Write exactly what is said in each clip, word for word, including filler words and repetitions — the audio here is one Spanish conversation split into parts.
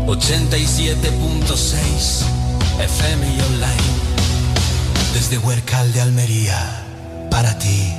ochenta y siete punto seis F M y online. Desde Huércal de Almería, para ti.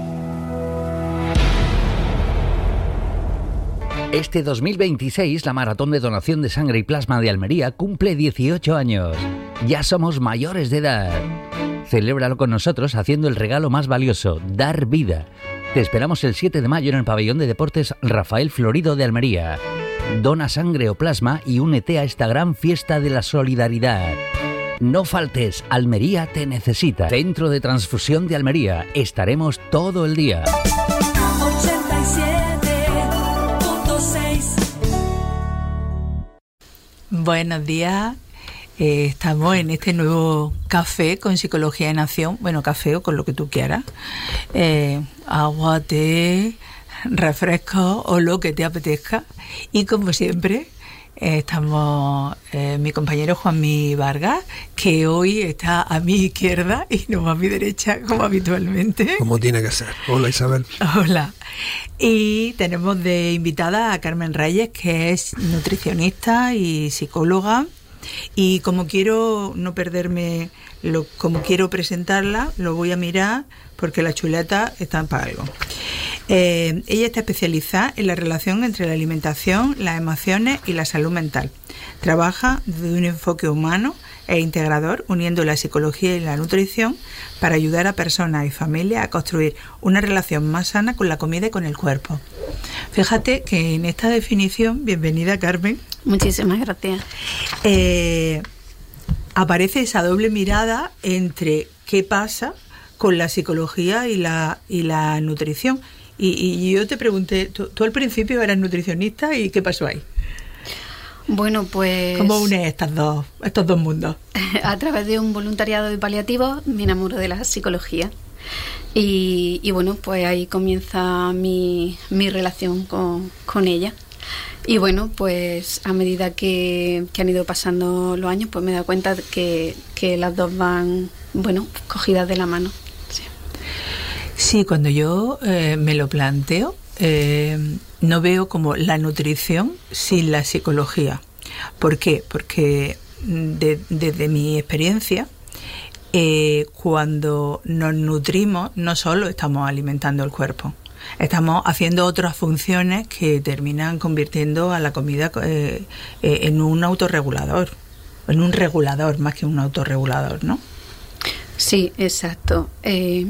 Este dos mil veintiséis, la Maratón de Donación de Sangre y Plasma de Almería cumple dieciocho años. Ya somos mayores de edad. Celébralo con nosotros haciendo el regalo más valioso, dar vida. Te esperamos el siete de mayo en el Pabellón de Deportes Rafael Florido de Almería. Dona sangre o plasma y únete a esta gran fiesta de la solidaridad. No faltes, Almería te necesita. Centro de Transfusión de Almería. Estaremos todo el día. ochenta y siete punto seis. Buenos días. Eh, estamos en este nuevo café con Psicología en Acción. Bueno, café o con lo que tú quieras. Eh, agua, té, refresco o lo que te apetezca. Y como siempre, eh, estamos eh, mi compañero Juanmi Vargas, que hoy está a mi izquierda y no a mi derecha, como habitualmente. Como tiene que ser. Hola, Isabel. Hola. Y tenemos de invitada a Carmen Reyes, que es nutricionista y psicóloga. Y como quiero no perderme, lo, como quiero presentarla, lo voy a mirar porque las chuletas están para algo. Eh, ella está especializada en la relación entre la alimentación, las emociones y la salud mental. Trabaja desde un enfoque humano e integrador, uniendo la psicología y la nutrición para ayudar a personas y familias a construir una relación más sana con la comida y con el cuerpo. Fíjate que en esta definición, bienvenida Carmen. Muchísimas gracias. Eh, aparece esa doble mirada entre qué pasa con la psicología y la, y la nutrición. Y, y yo te pregunté, ¿tú, tú al principio eras nutricionista y qué pasó ahí? Bueno, pues... ¿Cómo unes estas dos, estos dos mundos? A través de un voluntariado de paliativos me enamoro de la psicología. Y, y bueno, pues ahí comienza mi, mi relación con, con ella. Y bueno, pues a medida que, que han ido pasando los años, pues me he dado cuenta que, que las dos van, bueno, cogidas de la mano. Sí, sí cuando yo eh, me lo planteo, eh, no veo como la nutrición sin la psicología. ¿Por qué? Porque de, desde mi experiencia, eh, cuando nos nutrimos, no solo estamos alimentando el cuerpo, estamos haciendo otras funciones que terminan convirtiendo a la comida eh, eh, en un autorregulador, en un regulador más que un autorregulador, ¿no? Sí, exacto. Eh,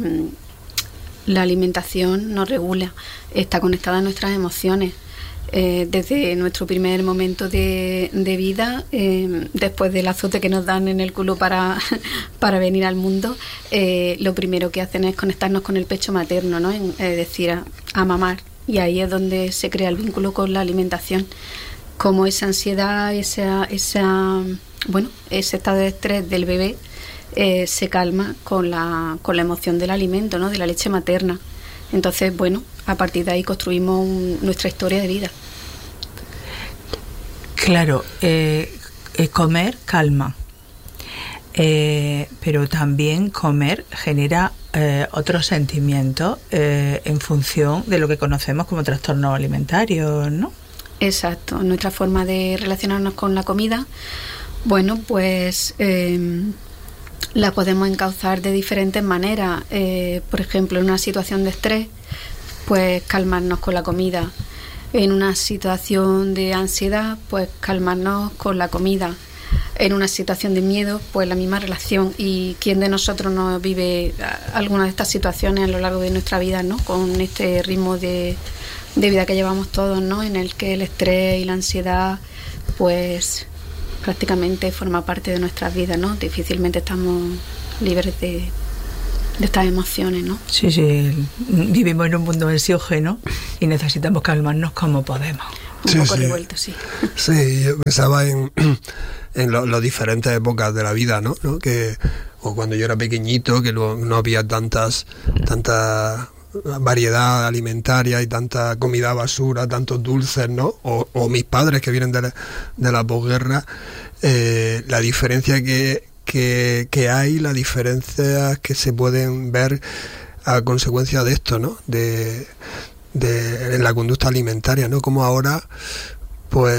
la alimentación nos regula, está conectada a nuestras emociones. Eh, desde nuestro primer momento de, de vida, eh, después del azote que nos dan en el culo para, para venir al mundo, eh, lo primero que hacen es conectarnos con el pecho materno, ¿no? Es decir, a, a mamar. Y ahí es donde se crea el vínculo con la alimentación. Como esa ansiedad, esa, esa, bueno, ese estado de estrés del bebé eh, se calma con la, con la emoción del alimento, ¿no? De la leche materna. Entonces, bueno, a partir de ahí construimos un, nuestra historia de vida. Claro, eh, eh, comer calma, eh, pero también comer genera eh, otros sentimientos eh, en función de lo que conocemos como trastornos alimentarios, ¿no? Exacto, nuestra forma de relacionarnos con la comida, bueno, pues... Eh, la podemos encauzar de diferentes maneras. Eh, por ejemplo, en una situación de estrés, pues calmarnos con la comida. En una situación de ansiedad, pues calmarnos con la comida. En una situación de miedo, pues la misma relación. ¿Y quién de nosotros no vive alguna de estas situaciones a lo largo de nuestra vida, ¿no? Con este ritmo de, de vida que llevamos todos, ¿no? En el que el estrés y la ansiedad, pues... prácticamente forma parte de nuestras vidas, ¿no? Difícilmente estamos libres de, de estas emociones, ¿no? Sí, sí, vivimos en un mundo ansiógeno y necesitamos calmarnos como podemos. Un sí, poco sí. revuelto, sí. Sí, yo pensaba en, en las lo diferentes épocas de la vida, ¿no? ¿no? Que, o cuando yo era pequeñito, que no, no había tantas, tantas variedad alimentaria y tanta comida basura, tantos dulces, ¿no? O, o mis padres que vienen de la, de la posguerra, eh, la diferencia que, que, que hay, las diferencias que se pueden ver a consecuencia de esto, ¿no? De, de en la conducta alimentaria, ¿no? Como ahora, pues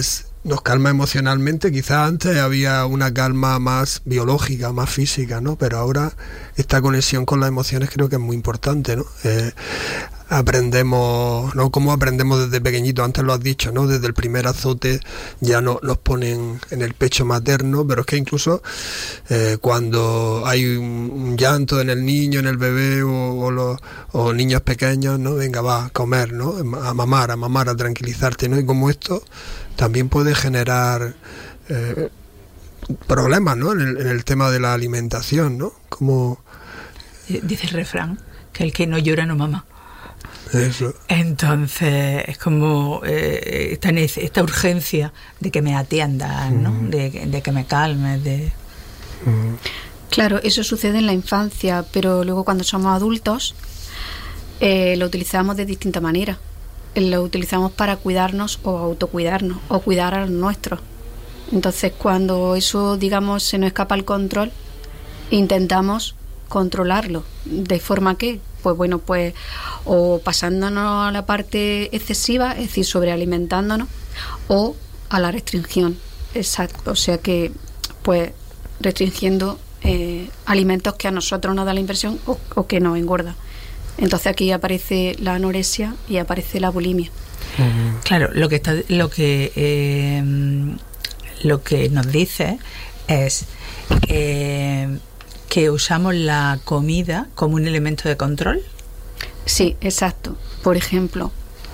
nos calma emocionalmente. Quizás antes había una calma más biológica, más física, ¿no? Pero ahora esta conexión con las emociones creo que es muy importante, ¿no? Eh, aprendemos, ¿no? Como aprendemos desde pequeñito, antes lo has dicho, ¿no? Desde el primer azote ya no, nos ponen en el pecho materno, pero es que incluso eh, cuando hay un, un llanto en el niño, en el bebé o, o los o niños pequeños, ¿no? Venga, va a comer, ¿no? A mamar, a mamar, a tranquilizarte, ¿no? Y como esto también puede generar eh, problemas, ¿no? En el, en el tema de la alimentación, ¿no? Como dice el refrán que el que no llora no mama. Eso. Entonces es como eh, esta, esta urgencia de que me atiendas, ¿no? Mm. De, de que me calmes, de... Mm. Claro, eso sucede en la infancia, pero luego cuando somos adultos eh, lo utilizamos de distinta manera. Lo utilizamos para cuidarnos o autocuidarnos o cuidar a los nuestros. Entonces cuando eso, digamos, se nos escapa el control, intentamos controlarlo. ¿De forma que? Pues bueno, pues o pasándonos a la parte excesiva, es decir, sobrealimentándonos, o a la restricción. Exacto. O sea que, pues, restringiendo eh, alimentos que a nosotros nos da la impresión o, o que nos engorda. Entonces aquí aparece la anorexia y aparece la bulimia. Claro, lo que está, lo que eh, lo que nos dice es eh, que usamos la comida como un elemento de control. Sí, exacto. Por ejemplo,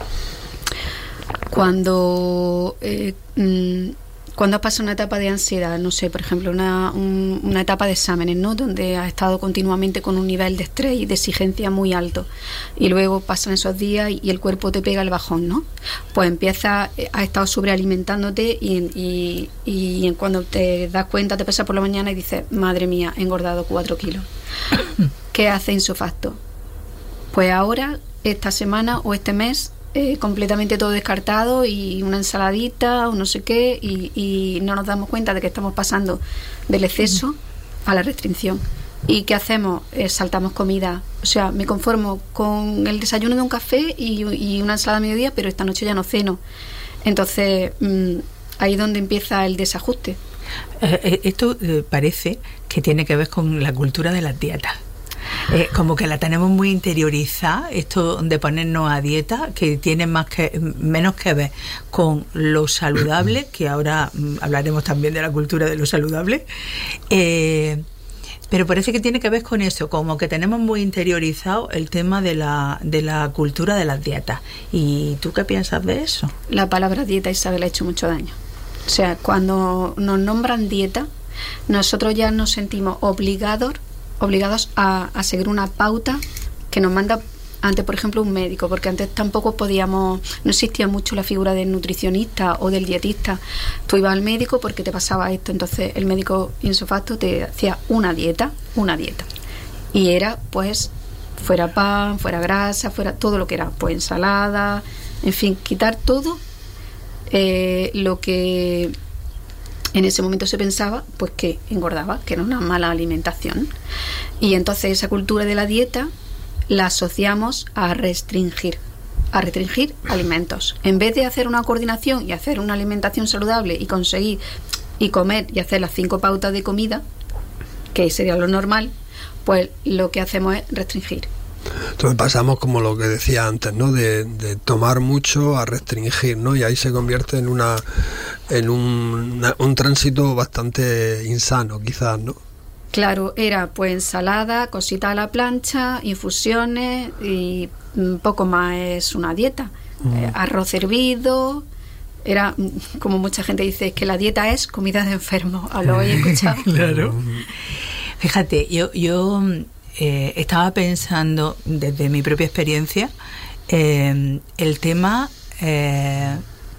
cuando eh, mmm, cuando has pasado una etapa de ansiedad, no sé, por ejemplo, una, un, una etapa de exámenes, ¿no? Donde has estado continuamente con un nivel de estrés y de exigencia muy alto, y luego pasan esos días y, y el cuerpo te pega el bajón, ¿no? Pues empiezas, has estado sobrealimentándote y, y, y cuando te das cuenta, te pesas por la mañana y dices, madre mía, he engordado cuatro kilos. ¿Qué hace insofacto? Pues ahora, esta semana o este mes, Eh, completamente todo descartado y una ensaladita o no sé qué, y, y no nos damos cuenta de que estamos pasando del exceso a la restricción. ¿Y qué hacemos? Eh, saltamos comida. O sea, me conformo con el desayuno de un café y, y una ensalada a mediodía, pero esta noche ya no ceno. Entonces mmm, ahí es donde empieza el desajuste. Eh, esto eh, parece que tiene que ver con la cultura de las dietas. Eh, como que la tenemos muy interiorizada, esto de ponernos a dieta, que tiene más que menos que ver con lo saludable, que ahora mm, hablaremos también de la cultura de lo saludable, eh, pero parece que tiene que ver con eso, como que tenemos muy interiorizado el tema de la, de la cultura de las dietas. ¿Y tú qué piensas de eso? La palabra dieta, Isabel, ha hecho mucho daño. O sea, cuando nos nombran dieta, nosotros ya nos sentimos obligados obligados a, a seguir una pauta que nos manda antes, por ejemplo, un médico, porque antes tampoco podíamos, no existía mucho la figura del nutricionista o del dietista. Tú ibas al médico porque te pasaba esto, entonces el médico insofacto te hacía una dieta, una dieta, y era pues fuera pan, fuera grasa, fuera todo lo que era, pues ensalada, en fin, quitar todo eh, lo que en ese momento se pensaba pues que engordaba, que era una mala alimentación. Y entonces esa cultura de la dieta la asociamos a restringir, a restringir alimentos. En vez de hacer una coordinación y hacer una alimentación saludable y conseguir y comer y hacer las cinco pautas de comida, que sería lo normal, pues lo que hacemos es restringir. Entonces pasamos como lo que decía antes, ¿no? De, de tomar mucho a restringir, ¿no? Y ahí se convierte en una en un, una, un tránsito bastante insano, quizás, ¿no? Claro, era pues ensalada, cositas a la plancha, infusiones y poco más es una dieta. Mm. Eh, arroz hervido, era como mucha gente dice que la dieta es comida de enfermo. ¿Lo habéis escuchado? Claro. Fíjate, yo yo eh, estaba pensando desde mi propia experiencia eh, el tema eh,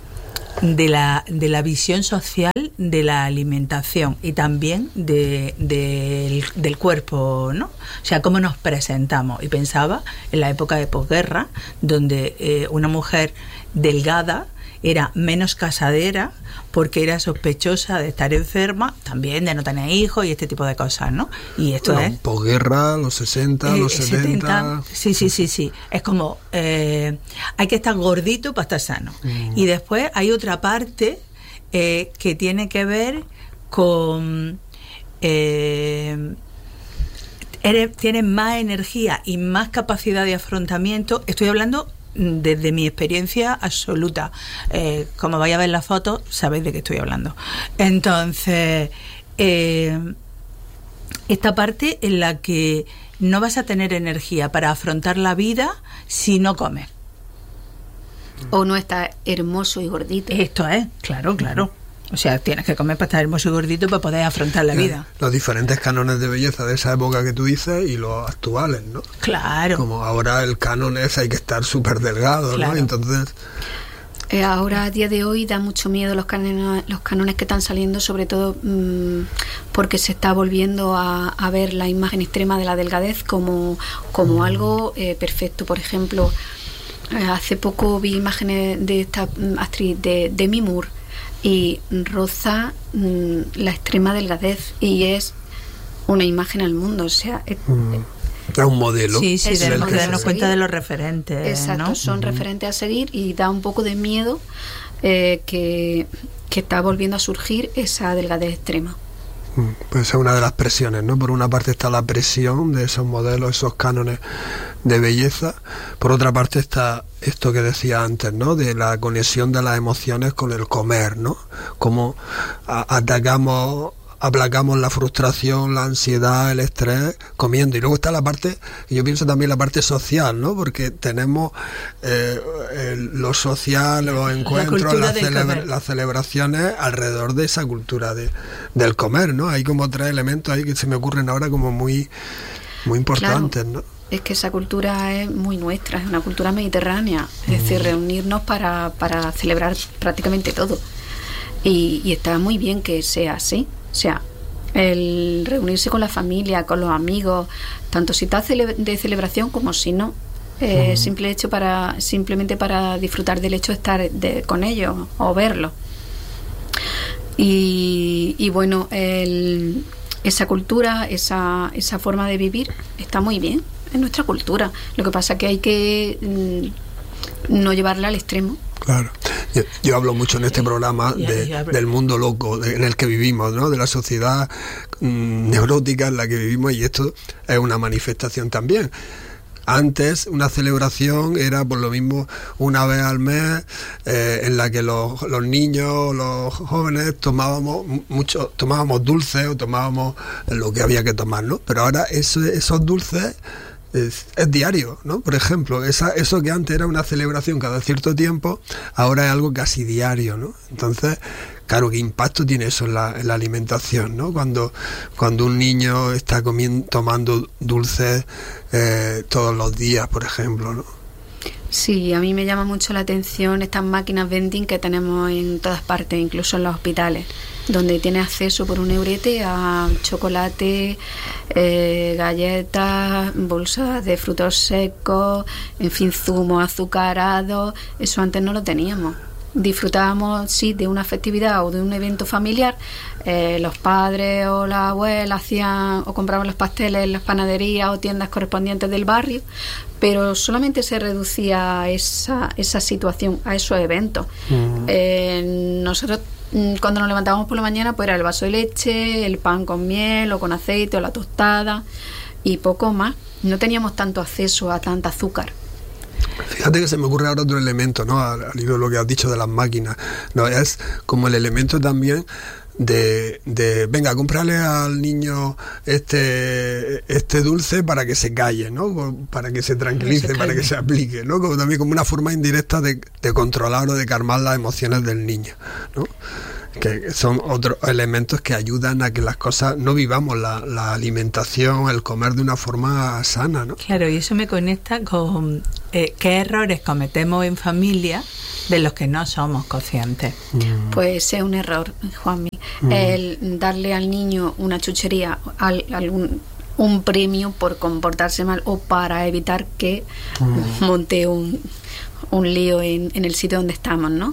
de la de la visión social de la alimentación y también de, de, del, del cuerpo, ¿no? O sea, cómo nos presentamos. Y pensaba en la época de posguerra, donde eh, una mujer delgada era menos casadera porque era sospechosa de estar enferma, también de no tener hijos y este tipo de cosas, ¿no? Y esto bueno, es... posguerra, los sesenta, eh, los setenta... Sí, sí, sí, sí. Es como, eh, hay que estar gordito para estar sano. Mm. Y después hay otra parte eh, que tiene que ver con... Eh, eres, tienes más energía y más capacidad de afrontamiento. Estoy hablando desde mi experiencia absoluta. Eh, como vais a ver la foto, sabéis de qué estoy hablando. Entonces, eh, esta parte en la que no vas a tener energía para afrontar la vida si no comes. O no está hermoso y gordito. Esto es, claro, claro. O sea, tienes que comer para estar hermoso y gordito para poder afrontar la vida. Los diferentes cánones de belleza de esa época que tú dices y los actuales, ¿no? Claro. Como ahora el canon es hay que estar súper delgado, Claro. ¿no? Entonces... Eh, ahora, a día de hoy, da mucho miedo los cánones, los cánones que están saliendo, sobre todo mmm, porque se está volviendo a, a ver la imagen extrema de la delgadez como, como algo eh, perfecto. Por ejemplo, eh, hace poco vi imágenes de esta mm, actriz, de Demi Moore, y roza mmm, la extrema delgadez y es una imagen al mundo. O sea, es, Mm. Es un modelo. Sí, sí, Es tenemos el que que darnos se cuenta sigue. de los referentes. exacto, ¿no? son referentes a seguir y da un poco de miedo eh, que, que está volviendo a surgir esa delgadez extrema. Pues es una de las presiones, ¿no? Por una parte está la presión de esos modelos, esos cánones de belleza. Por otra parte está esto que decía antes, ¿no? De la conexión de las emociones con el comer, ¿no? Cómo a- atacamos, aplacamos la frustración, la ansiedad, el estrés comiendo. Y luego está la parte, y yo pienso también la parte social, ¿no? Porque tenemos eh, el- lo social, los encuentros, cultura las, del celebra- comer. las celebraciones alrededor de esa cultura de, del comer, ¿no? Hay como tres elementos ahí que se me ocurren ahora como muy, muy importantes, Claro. ¿no? Es que esa cultura es muy nuestra, es una cultura mediterránea, es decir, reunirnos para, para celebrar prácticamente todo. Y, y está muy bien que sea así, o sea, el reunirse con la familia, con los amigos, tanto si está cele- de celebración como si no, eh, simple hecho para, simplemente para disfrutar del hecho de estar de, con ellos o verlos. Y, y bueno, el, esa cultura, esa, esa forma de vivir está muy bien, es nuestra cultura. Lo que pasa es que hay que mm, no llevarla al extremo. Claro. Yo, yo hablo mucho en este programa Ya, de, ya, pero- del mundo loco de- en el que vivimos, ¿no? De la sociedad mm, neurótica en la que vivimos, y esto es una manifestación también. Antes una celebración era por lo mismo una vez al mes eh, en la que los, los niños, los jóvenes tomábamos mucho, tomábamos dulces o tomábamos lo que había que tomar, ¿no? Pero ahora eso, esos dulces es, es diario, ¿no? Por ejemplo, esa, eso que antes era una celebración cada cierto tiempo, ahora es algo casi diario, ¿no? Entonces, claro, ¿qué impacto tiene eso en la, en la alimentación, ¿no? Cuando, cuando un niño está comiendo, tomando dulces eh, todos los días, por ejemplo, ¿no? Sí, a mí me llama mucho la atención estas máquinas vending que tenemos en todas partes, incluso en los hospitales, donde tienes acceso por un eurete a chocolate, eh, galletas, bolsas de frutos secos, en fin, zumos azucarados. Eso antes no lo teníamos. Disfrutábamos, sí, de una festividad o de un evento familiar. Eh, los padres o la abuela hacían o compraban los pasteles en las panaderías o tiendas correspondientes del barrio, pero solamente se reducía esa, esa situación a esos eventos. Mm. Eh, nosotros mm, cuando nos levantábamos por la mañana, pues era el vaso de leche, el pan con miel o con aceite o la tostada y poco más. No teníamos tanto acceso a tanta azúcar. Fíjate que se me ocurre ahora otro elemento, ¿no? Al, al hilo de lo que has dicho de las máquinas, ¿no? Es como el elemento también de, de venga, cómprale al niño este este dulce para que se calle, ¿no? Para que se tranquilice, Que se para calme. que se aplique, ¿no? Como también como una forma indirecta de, de controlar o de calmar las emociones del niño, ¿no? Que son otros elementos que ayudan a que las cosas, no vivamos la, la alimentación, el comer de una forma sana, ¿no? Claro, y eso me conecta con eh, qué errores cometemos en familia de los que no somos conscientes. Pues es un error, Juanmi, el darle al niño una chuchería, al, algún, un premio por comportarse mal o para evitar que monte un, un lío en, en el sitio donde estamos, ¿no?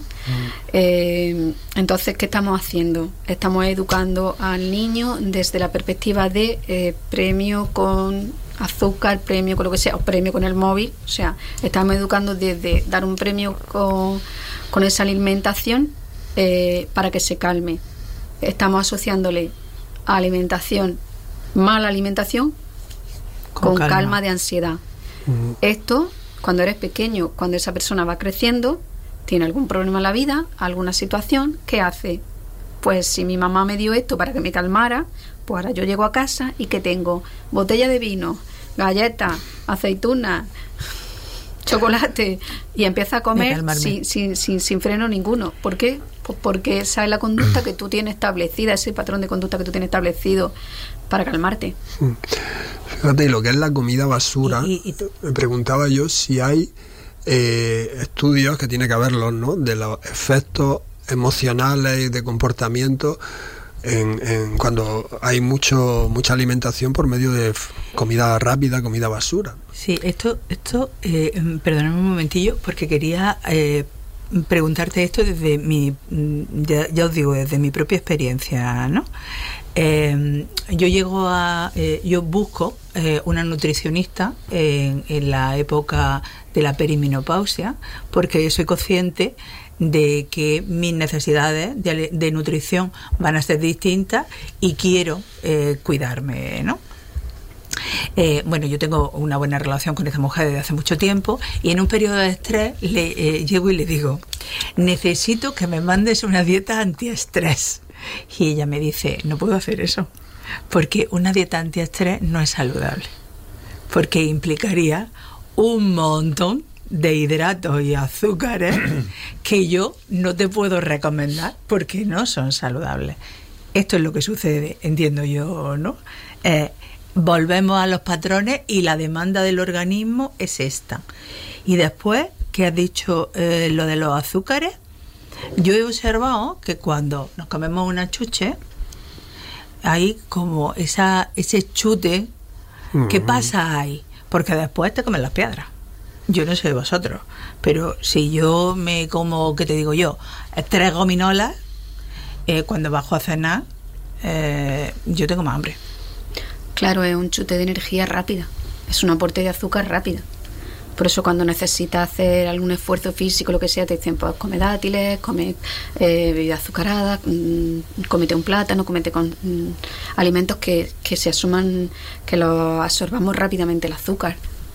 Eh, entonces, ¿qué estamos haciendo? Estamos educando al niño desde la perspectiva de eh, premio con azúcar, premio con lo que sea, o premio con el móvil. O sea, estamos educando desde dar un premio con, con esa alimentación eh, para que se calme. Estamos asociándole alimentación, mala alimentación, con, con calma. calma de ansiedad. Uh-huh. Esto, cuando eres pequeño, cuando esa persona va creciendo, tiene algún problema en la vida, alguna situación, ¿qué hace? Pues si mi mamá me dio esto para que me calmara, pues ahora yo llego a casa y ¿qué tengo? Botella de vino, galletas, aceitunas, chocolate, y empieza a comer sin, sin, sin, sin freno ninguno. ¿Por qué? Pues porque esa es la conducta que tú tienes establecida, ese patrón de conducta que tú tienes establecido para calmarte. Fíjate, y lo que es la comida basura, ¿Y, y, y me preguntaba yo si hay eh, estudios, que tiene que haberlos, ¿no?, de los efectos emocionales y de comportamiento en, en cuando hay mucho mucha alimentación por medio de comida rápida, comida basura. Sí, esto, esto eh, perdóname un momentillo, porque quería eh, preguntarte esto desde mi, ya, ya os digo, desde mi propia experiencia, ¿no? Eh, yo llego a, eh, yo busco eh, una nutricionista en, en la época de la perimenopausia, porque soy consciente de que mis necesidades de, de nutrición van a ser distintas y quiero eh, cuidarme, ¿no? Eh, bueno, yo tengo una buena relación con esta mujer desde hace mucho tiempo, y en un periodo de estrés le eh, llego y le digo: necesito que me mandes una dieta antiestrés. Y ella me dice: no puedo hacer eso, porque una dieta antiestrés no es saludable, porque implicaría un montón de hidratos y azúcares que yo no te puedo recomendar porque no son saludables. Esto es lo que sucede, entiendo yo, ¿no? Eh, volvemos a los patrones y la demanda del organismo es esta. Y después, que has dicho eh, lo de los azúcares, yo he observado que cuando nos comemos una chuche, hay como esa ese chute. ¿Qué pasa ahí? Porque después te comen las piedras. Yo no sé de vosotros, pero si yo me como, ¿qué te digo yo?, tres gominolas, eh, cuando bajo a cenar, eh, yo tengo más hambre. Claro, es un chute de energía rápida, es un aporte de azúcar rápida. Por eso cuando necesitas hacer algún esfuerzo físico, lo que sea, te dicen: pues come dátiles, come eh, bebida azucarada, mmm, cómete un plátano, cómete con mmm, alimentos que, que se asuman, que lo absorbamos rápidamente el azúcar.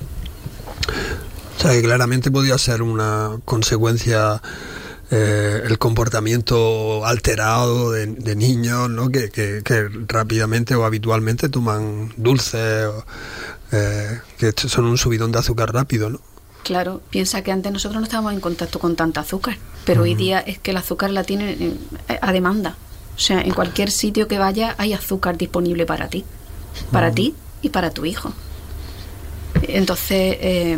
O sea, que claramente podía ser una consecuencia eh, el comportamiento alterado de, de niños, ¿no?, que, que, que rápidamente o habitualmente toman dulces, o, eh, que son un subidón de azúcar rápido, ¿no? Claro, piensa que antes nosotros no estábamos en contacto con tanta azúcar, pero uh-huh. hoy día es que el azúcar la tiene a demanda. O sea, en cualquier sitio que vaya hay azúcar disponible para ti, para uh-huh. ti y para tu hijo. Entonces... Eh,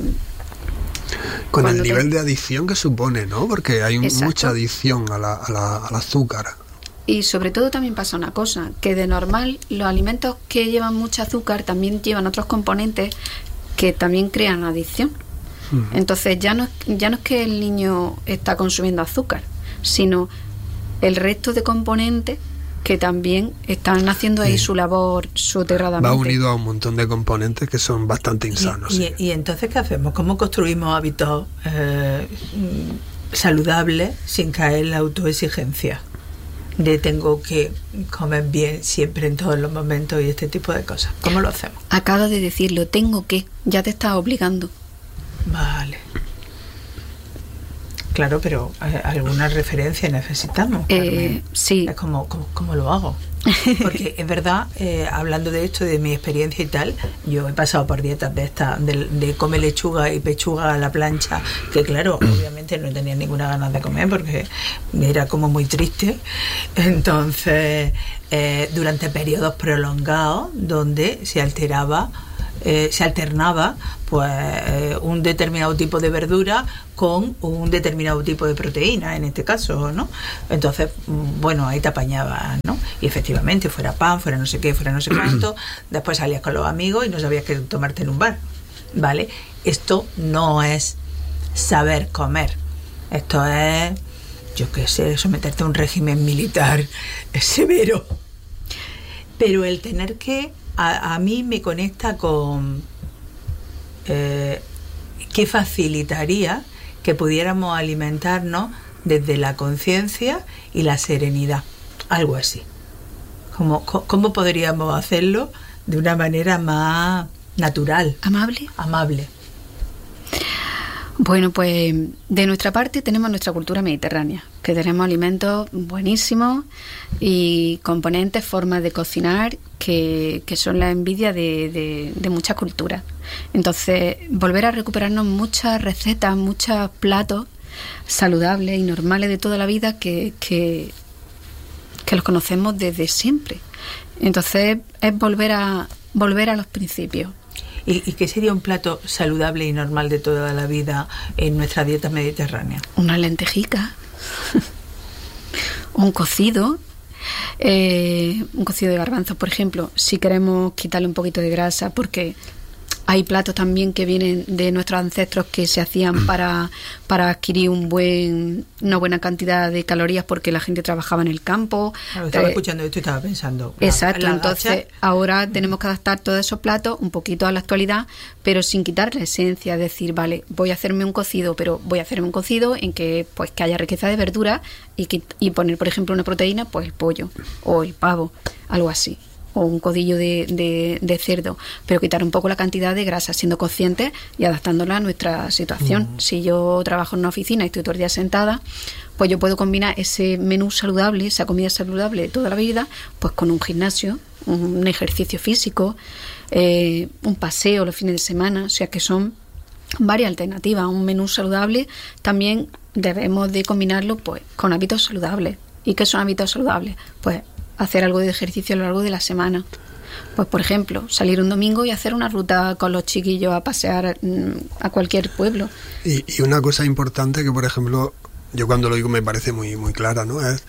con el nivel te... de adicción que supone, ¿no? Porque hay un, mucha adicción a la, a la, al azúcar. Y sobre todo también pasa una cosa, que de normal los alimentos que llevan mucho azúcar también llevan otros componentes que también crean adicción. Uh-huh. Entonces ya no, ya no es que el niño está consumiendo azúcar, sino el resto de componentes que también están haciendo ahí sí. su labor soterradamente. Va unido a un montón de componentes que son bastante insanos. Y, sí. y, y entonces, ¿qué hacemos? ¿Cómo construimos hábitos eh, saludables sin caer en la autoexigencia de tengo que comer bien siempre en todos los momentos y este tipo de cosas? ¿Cómo lo hacemos? Acabas de decirlo, tengo que, ya te estás obligando. Vale. Claro, pero eh, alguna referencia necesitamos. Eh, sí. Es como, como, ¿cómo lo hago? Porque es verdad, eh, hablando de esto, de mi experiencia y tal, yo he pasado por dietas de esta, de, de comer lechuga y pechuga a la plancha, que claro, obviamente no tenía ninguna ganas de comer porque era como muy triste. Entonces, eh, durante periodos prolongados donde se alteraba Eh, se alternaba pues eh, un determinado tipo de verdura con un determinado tipo de proteína, en este caso, ¿no? Entonces, bueno, ahí te apañabas, ¿no? Y efectivamente, fuera pan, fuera no sé qué, fuera no sé cuánto, después salías con los amigos y no sabías qué tomarte en un bar, ¿vale? Esto no es saber comer, esto es, yo qué sé, someterte a un régimen militar severo. Pero el tener que A, a mí me conecta con eh, que facilitaría que pudiéramos alimentarnos desde la conciencia y la serenidad, algo así. ¿Cómo, cómo podríamos hacerlo de una manera más natural? Amable. Amable. Bueno, pues de nuestra parte tenemos nuestra cultura mediterránea, que tenemos alimentos buenísimos y componentes, formas de cocinar que, que son la envidia de, de, de muchas culturas. Entonces, volver a recuperarnos muchas recetas, muchos platos saludables y normales de toda la vida que, que, que los conocemos desde siempre. Entonces, es volver a, volver a los principios. ¿Y, ¿Y qué sería un plato saludable y normal de toda la vida en nuestra dieta mediterránea? Una lentejica, un cocido, eh, un cocido de garbanzos, por ejemplo, si queremos quitarle un poquito de grasa, porque hay platos también que vienen de nuestros ancestros que se hacían para, para adquirir un buen, una buena cantidad de calorías porque la gente trabajaba en el campo. Claro, estaba eh, escuchando esto y estaba pensando. Exacto, la, la entonces gacha. ahora tenemos que adaptar todos esos platos un poquito a la actualidad, pero sin quitar la esencia, es decir, vale, voy a hacerme un cocido, pero voy a hacerme un cocido en que pues que haya riqueza de verdura y, que, y poner, por ejemplo, una proteína, pues el pollo o el pavo, algo así. O un codillo de, de, de cerdo, pero quitar un poco la cantidad de grasa, siendo conscientes y adaptándola a nuestra situación. Mm. Si yo trabajo en una oficina y estoy todo el día sentada, pues yo puedo combinar ese menú saludable, esa comida saludable de toda la vida, pues con un gimnasio, un, un ejercicio físico, eh, un paseo los fines de semana, o sea que son varias alternativas. Un menú saludable también debemos de combinarlo pues con hábitos saludables. ¿Y qué son hábitos saludables? Pues hacer algo de ejercicio a lo largo de la semana. Pues, por ejemplo, salir un domingo y hacer una ruta con los chiquillos a pasear a cualquier pueblo. Y, y una cosa importante que, por ejemplo, yo cuando lo digo me parece muy, muy clara, ¿no? Es,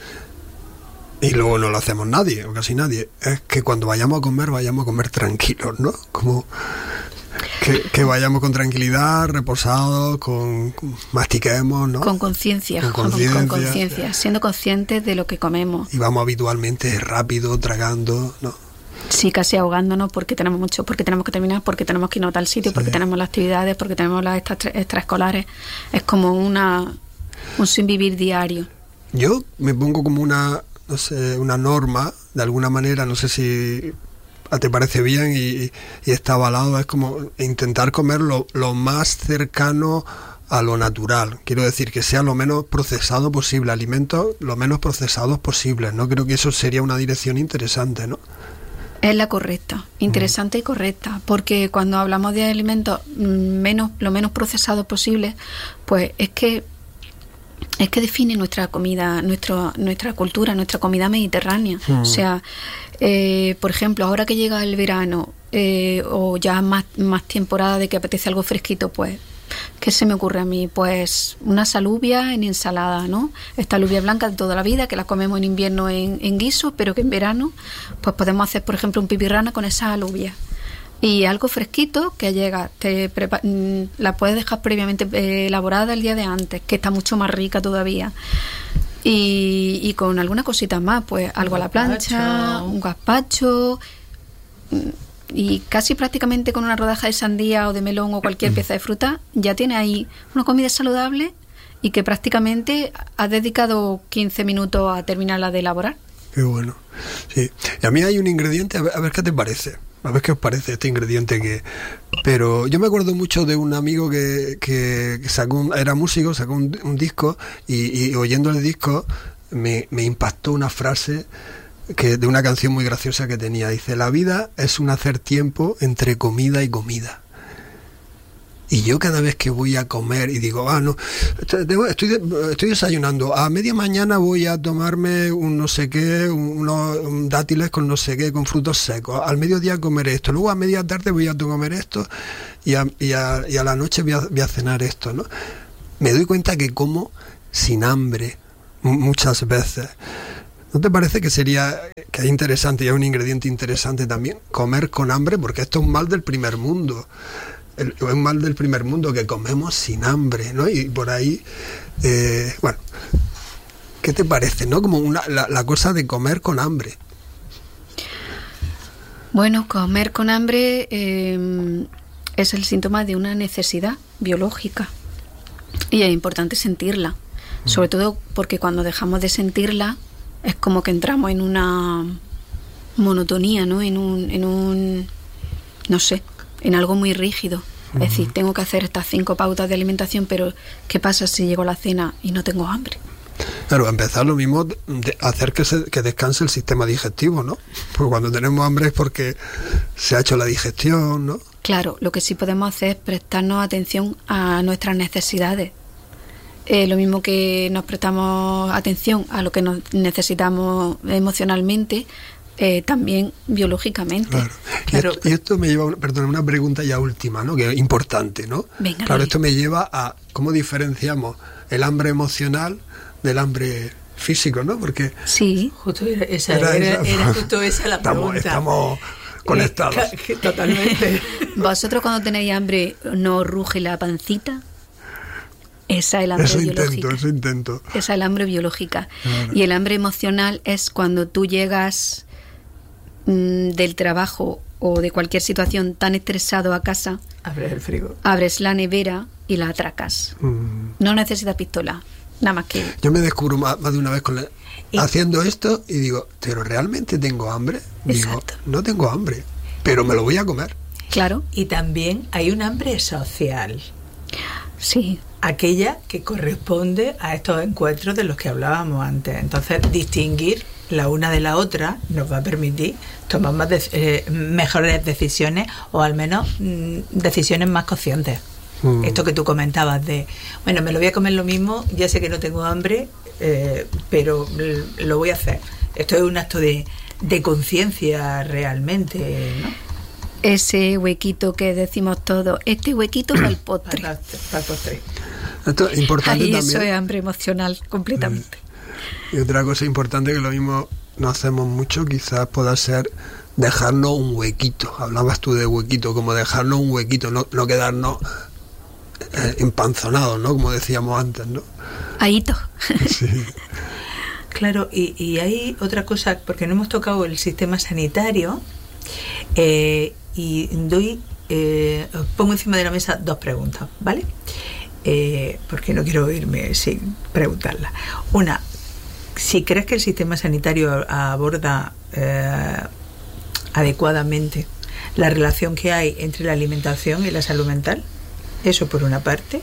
y luego no lo hacemos nadie, o casi nadie, es que cuando vayamos a comer, vayamos a comer tranquilos, ¿no? Como que, que vayamos con tranquilidad, reposados, con, con mastiquemos, ¿no? Con conciencia, con con conciencia, siendo conscientes de lo que comemos. Y vamos habitualmente rápido, tragando, ¿no? Sí, casi ahogándonos porque tenemos mucho, porque tenemos que terminar, porque tenemos que ir a tal sitio, sí. Porque tenemos las actividades, porque tenemos las extra, extraescolares. Es como una un sin vivir diario. Yo me pongo como una, no sé, una norma, de alguna manera, no sé si te parece bien y, y está avalado, es como intentar comer lo, lo más cercano a lo natural. Quiero decir, que sea lo menos procesado posible, alimentos lo menos procesados posibles, ¿no? Creo que eso sería una dirección interesante, ¿no? Es la correcta, interesante mm. y correcta, porque cuando hablamos de alimentos menos, lo menos procesados posible, pues es que es que define nuestra comida, nuestro, nuestra cultura, nuestra comida mediterránea. Mm. O sea, eh, por ejemplo, ahora que llega el verano eh, o ya más, más temporada de que apetece algo fresquito, pues, ¿qué se me ocurre a mí? Pues unas alubias en ensalada, ¿no? Esta alubia blanca de toda la vida, que la comemos en invierno en, en guiso, pero que en verano pues podemos hacer, por ejemplo, un pipirrana con esas alubias. Y algo fresquito que llega, te prepa- la puedes dejar previamente eh, elaborada el día de antes, que está mucho más rica todavía. Y, y con alguna cosita más, pues algo a la plancha, un gazpacho, y casi prácticamente con una rodaja de sandía o de melón o cualquier pieza de fruta, ya tiene ahí una comida saludable y que prácticamente has dedicado quince minutos a terminarla de elaborar. Qué bueno. Sí. Y a mí hay un ingrediente, a ver, a ver qué te parece. A ver qué os parece este ingrediente que... Pero yo me acuerdo mucho de un amigo que, que sacó un, era músico, sacó un, un disco y, y oyendo el disco me, me impactó una frase que de una canción muy graciosa que tenía. Dice, la vida es un hacer tiempo entre comida y comida. Y yo cada vez que voy a comer y digo, ah, no, estoy, estoy desayunando, a media mañana voy a tomarme un no sé qué, unos un dátiles con no sé qué, con frutos secos, al mediodía comeré esto, luego a media tarde voy a comer esto y a, y a, y a la noche voy a, voy a cenar esto, ¿no? Me doy cuenta que como sin hambre muchas veces. ¿No te parece que sería, que es interesante y es un ingrediente interesante también, comer con hambre? Porque esto es un mal del primer mundo. El, es un mal del primer mundo que comemos sin hambre, ¿no? Y por ahí, eh, bueno, ¿qué te parece, no? Como una, la, la cosa de comer con hambre. Bueno, comer con hambre eh, es el síntoma de una necesidad biológica y es importante sentirla. Sobre todo porque cuando dejamos de sentirla es como que entramos en una monotonía, ¿no? En un, en un, no sé, en algo muy rígido. Es uh-huh. decir, tengo que hacer estas cinco pautas de alimentación, pero ¿qué pasa si llego a la cena y no tengo hambre? Claro, empezar lo mismo, de hacer que, se, que descanse el sistema digestivo, ¿no? Porque cuando tenemos hambre es porque se ha hecho la digestión, ¿no? Claro, lo que sí podemos hacer es prestarnos atención a nuestras necesidades. Eh, lo mismo que nos prestamos atención a lo que nos necesitamos emocionalmente, eh, también biológicamente. Claro. Claro. Y, esto, y esto me lleva a una, perdón, una pregunta ya última, ¿no? Que es importante, ¿no? Venga, claro, dale. Esto me lleva a cómo diferenciamos el hambre emocional del hambre físico, ¿no? Porque sí, justo era esa, era, era, era justo esa la pregunta. Estamos, estamos conectados. Eh, totalmente. ¿Vosotros cuando tenéis hambre no os ruge la pancita? Esa es el hambre eso biológica. Intento, eso intento. Esa es el hambre biológica. Claro. Y el hambre emocional es cuando tú llegas mmm, del trabajo o de cualquier situación tan estresado a casa. Abres el frigo. Abres la nevera y la atracas. Mm. No necesitas pistola, nada más que... Yo me descubro más, más de una vez con la, ¿Y? haciendo esto y digo, ¿pero realmente tengo hambre? Exacto. Digo, no tengo hambre, pero me lo voy a comer. Claro. Y también hay un hambre social. Sí. Aquella que corresponde a estos encuentros de los que hablábamos antes. Entonces, distinguir la una de la otra nos va a permitir tomar más de, eh, mejores decisiones, o al menos mm, decisiones más conscientes. Mm. Esto que tú comentabas de, bueno, me lo voy a comer lo mismo, ya sé que no tengo hambre, eh, pero lo voy a hacer. Esto es un acto de, de conciencia realmente, ¿no? Ese huequito que decimos todos, este huequito para el postre. Para, para el postre. Esto es importante. Ahí también. Eso es hambre emocional, completamente. Y otra cosa importante que lo mismo no hacemos mucho, quizás pueda ser dejarnos un huequito. Hablabas tú de huequito, como dejarnos un huequito, no, no quedarnos eh, empanzonados, ¿no? Como decíamos antes, ¿no? Ahito. Sí. Claro, y, y hay otra cosa, porque no hemos tocado el sistema sanitario, eh, y doy, eh, pongo encima de la mesa dos preguntas, ¿vale? Eh, porque no quiero irme sin preguntarlas. Una, si crees que el sistema sanitario aborda eh, adecuadamente la relación que hay entre la alimentación y la salud mental, eso por una parte.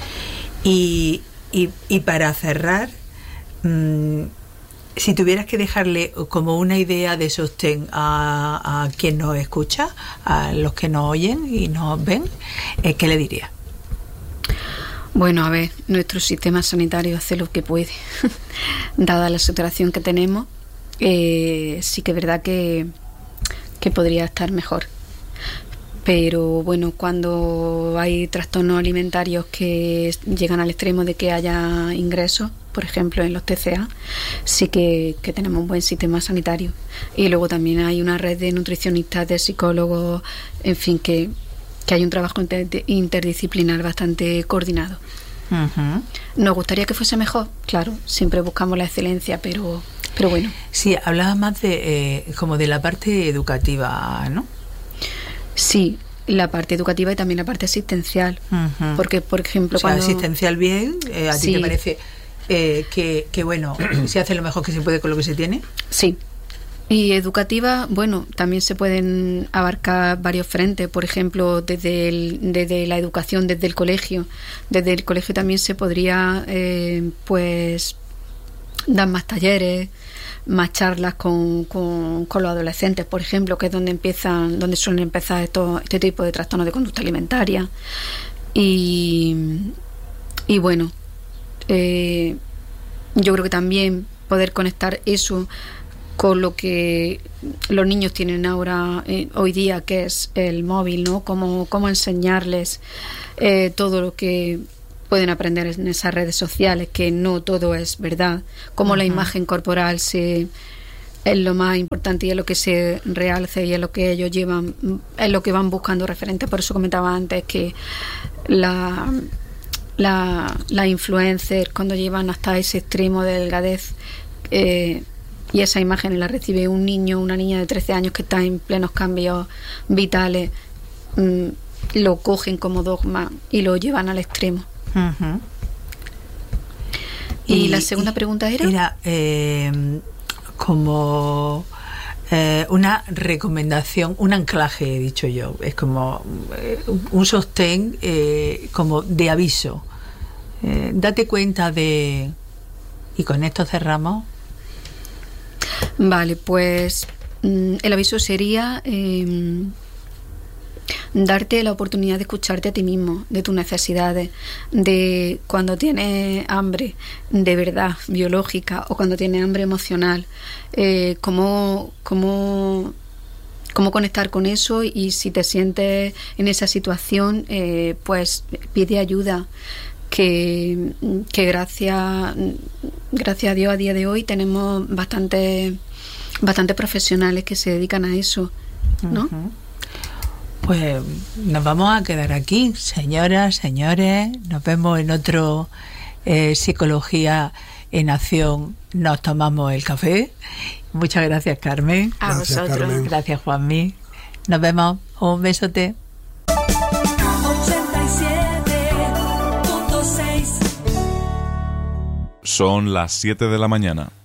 Y, y, y para cerrar, mmm, si tuvieras que dejarle como una idea de sostén a, a quien nos escucha, a los que nos oyen y nos ven, eh, ¿qué le dirías? Bueno, a ver, nuestro sistema sanitario hace lo que puede. Dada la saturación que tenemos, eh, sí que es verdad que, que podría estar mejor. Pero bueno, cuando hay trastornos alimentarios que llegan al extremo de que haya ingresos, por ejemplo en los T C A, sí que, que tenemos un buen sistema sanitario. Y luego también hay una red de nutricionistas, de psicólogos, en fin, que, que hay un trabajo inter- interdisciplinar bastante coordinado. Uh-huh. ¿Nos gustaría que fuese mejor? Claro, siempre buscamos la excelencia, pero, pero bueno. Sí, hablaba más de eh, como de la parte educativa, ¿no? Sí, la parte educativa y también la parte asistencial. Uh-huh. Porque, por ejemplo, o sea, cuando... asistencial bien, eh, ¿a sí. ti te parece eh, que, que, bueno, se hace lo mejor que se puede con lo que se tiene? Sí. Y educativa, bueno, también se pueden abarcar varios frentes, por ejemplo, desde, el, desde la educación, desde el colegio. Desde el colegio también se podría, eh, pues, dar más talleres, más charlas con, con, con los adolescentes, por ejemplo, que es donde empiezan, donde suelen empezar estos, este tipo de trastornos de conducta alimentaria. Y, y bueno, eh, yo creo que también poder conectar eso con lo que los niños tienen ahora, eh, hoy día, que es el móvil, ¿no? Cómo, cómo enseñarles eh, todo lo que pueden aprender en esas redes sociales, que no todo es verdad, cómo uh-huh. la imagen corporal se, es lo más importante y es lo que se realce y es lo que ellos llevan, es lo que van buscando referentes. Por eso comentaba antes que la, la, la influencers, cuando llevan hasta ese extremo de delgadez, eh, y esa imagen la recibe un niño, una niña de trece años que está en plenos cambios vitales, mmm, lo cogen como dogma y lo llevan al extremo. Uh-huh. ¿Y, y la segunda pregunta era? Era eh, como eh, una recomendación, un anclaje, he dicho yo. Es como eh, un sostén eh, como de aviso. Eh, date cuenta de... Y con esto cerramos. Vale, pues mm, el aviso sería eh, darte la oportunidad de escucharte a ti mismo, de tus necesidades, de cuando tienes hambre de verdad biológica o cuando tienes hambre emocional, eh, cómo, cómo, cómo conectar con eso, y si te sientes en esa situación, eh, pues pide ayuda. Que, que gracias, gracias a Dios a día de hoy tenemos bastantes bastante profesionales que se dedican a eso, ¿no? Uh-huh. Pues nos vamos a quedar aquí, señoras, señores. Nos vemos en otro eh, Psicología en Acción. Nos tomamos el café. Muchas gracias, Carmen. A gracias, vosotros. Carmen. Gracias, Juanmi. Nos vemos. Un besote. ochenta y siete punto seis Son las siete de la mañana.